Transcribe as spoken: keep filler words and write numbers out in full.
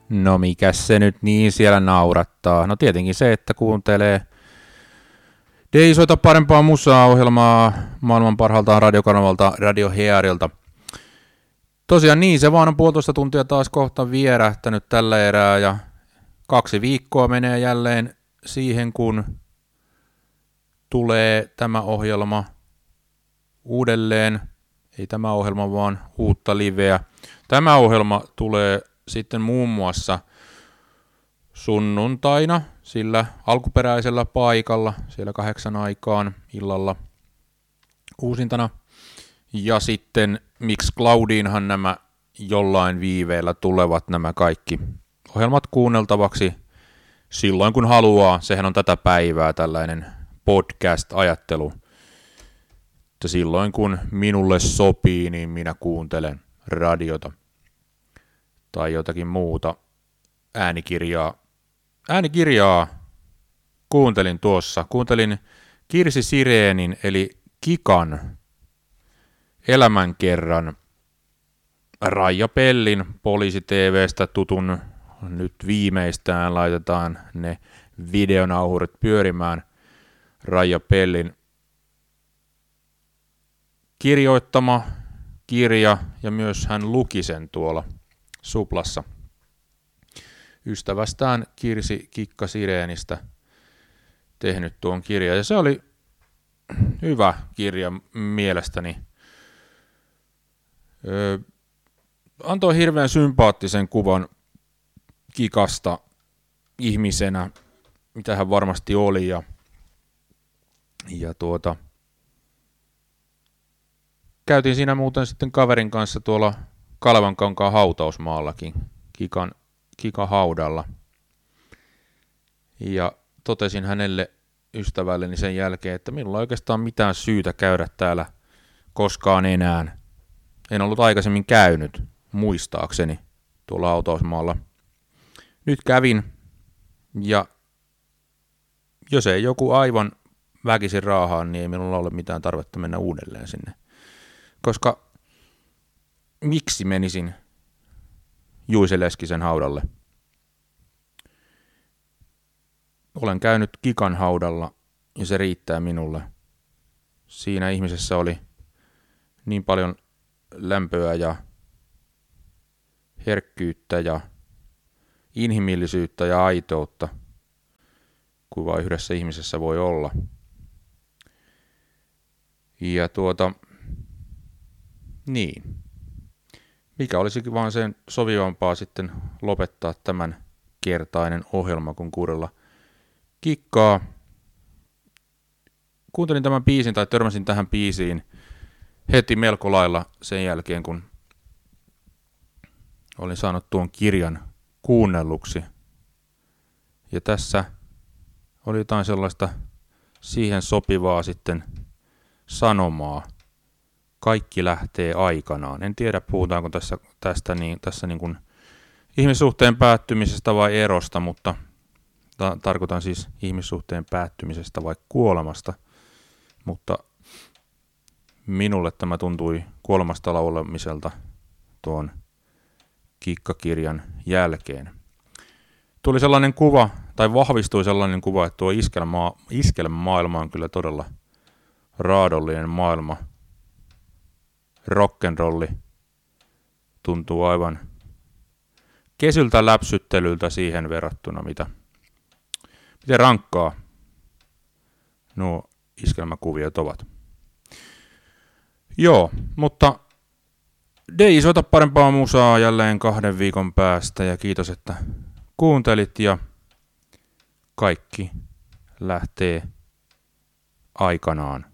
No mikäs se nyt niin siellä naurattaa? No tietenkin se, että kuuntelee D J Soita parempaa musaa-ohjelmaa maailman parhaalta radiokanavalta Radio Hearilta. Tosiaan niin, se vaan on puolitoista tuntia taas kohta vierähtänyt tällä erää ja kaksi viikkoa menee jälleen siihen, kun tulee tämä ohjelma uudelleen. Ei tämä ohjelma, vaan uutta liveä. Tämä ohjelma tulee sitten muun muassa sunnuntaina sillä alkuperäisellä paikalla, siellä kahdeksan aikaan illalla uusintana. Ja sitten Mixcloudiinhan nämä jollain viiveellä tulevat nämä kaikki ohjelmat kuunneltavaksi silloin kun haluaa. Sehän on tätä päivää tällainen podcast-ajattelu. Että silloin kun minulle sopii, niin minä kuuntelen radiota tai jotakin muuta äänikirjaa. Äänikirjaa kuuntelin tuossa. Kuuntelin Kirsi Sireenin eli Kikan elämänkerran Raija Pellin Poliisi T V:stä tutun. Nyt viimeistään laitetaan ne videonauhurit pyörimään. Raija Pellin kirjoittama kirja ja myös hän luki sen tuolla Suplassa ystävästään Kirsi Kikka Sireenistä tehnyt tuon kirjan. Ja se oli hyvä kirja mielestäni. Öö, antoi hirveän sympaattisen kuvan Kikasta ihmisenä, mitä hän varmasti oli. Ja, ja tuota, käytiin siinä muuten sitten kaverin kanssa tuolla Kalevankankaan hautausmaallakin, Kikan, Kikan haudalla. Ja totesin hänelle ystävälleni sen jälkeen, että minulla ei oikeastaan mitään syytä käydä täällä koskaan enää. En ollut aikaisemmin käynyt, muistaakseni, tuolla hautausmaalla. Nyt kävin, ja jos ei joku aivan väkisin raahaa, niin ei minulla ole mitään tarvetta mennä uudelleen sinne. Koska miksi menisin Juise Leskisen haudalle? Olen käynyt Kikan haudalla ja se riittää minulle. Siinä ihmisessä oli niin paljon lämpöä ja herkkyyttä ja inhimillisyyttä ja aitoutta kuin vain yhdessä ihmisessä voi olla. Ja tuota, niin. Mikä olisikin vaan sen sovivampaa sitten lopettaa tämän kertainen ohjelma, kun kuudella Kikkaa. Kuuntelin tämän biisin tai törmäsin tähän biisiin heti melko lailla sen jälkeen, kun olin saanut tuon kirjan kuunnelluksi. Ja tässä oli jotain sellaista siihen sopivaa sitten sanomaa. Kaikki lähtee aikanaan. En tiedä, puhutaanko tässä, tästä niin, tässä niin kuin ihmissuhteen päättymisestä vai erosta, mutta ta- tarkoitan siis ihmissuhteen päättymisestä vai kuolemasta. Mutta minulle tämä tuntui kuolemasta laulamiselta tuon Kikkakirjan jälkeen. Tuli sellainen kuva, tai vahvistui sellainen kuva, että tuo iskelma, iskelmamaailma on kyllä todella raadollinen maailma. Rock'n'rolli tuntuu aivan kesyltä läpsyttelyltä siihen verrattuna, mitä, miten rankkaa nuo iskelmäkuviot ovat. Joo, mutta D J Soita parempaa musaa jälleen kahden viikon päästä ja kiitos, että kuuntelit ja kaikki lähtee aikanaan.